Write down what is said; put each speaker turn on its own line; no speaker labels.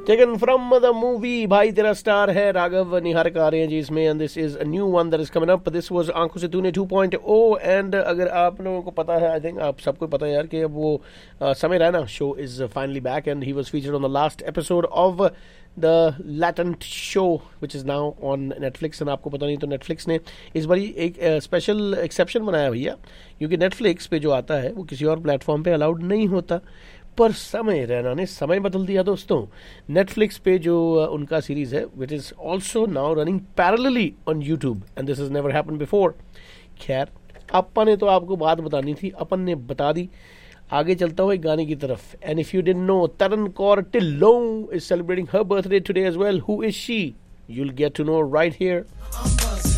Taken from the movie भाई तेरा star है, राघव निहारिका आ रहे हैं जी इसमें, and this is a new one that is coming up. This was आंखों से तूने 2.0. एंड अगर आप लोगों को पता है, आई थिंक आप सबको पता है यार कि अब वो समय Raina show is finally back and he was featured on the last episode of the latent show which is now on Netflix. And आपको पता नहीं तो नेटफ्लिक्स ने इस बारी एक स्पेशल एक्सेप्शन बनाया भैया, क्योंकि नेटफ्लिक्स पे जो आता है वो किसी और प्लेटफॉर्म पे अलाउड नहीं होता. पर समय रैना ने समय बदल दिया दोस्तों. नेटफ्लिक्स पे जो उनका सीरीज है which is also now running parallelly on YouTube and this is never happen before. खैर अपन ने तो आपको बात बतानी थी, अपन ने बता दी. आगे चलता हुआ एक गाने की तरफ. And if you didn't know, Taran Kaur Tillo is celebrating her birthday today as well. Who is she? You'll get to know right here.